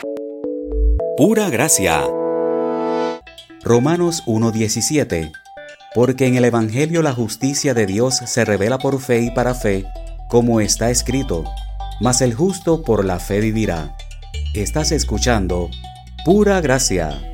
Pura gracia. Romanos 1:17. Porque en el Evangelio la justicia de Dios se revela por fe y para fe, como está escrito: mas el justo por la fe vivirá. Estás escuchando Pura Gracia.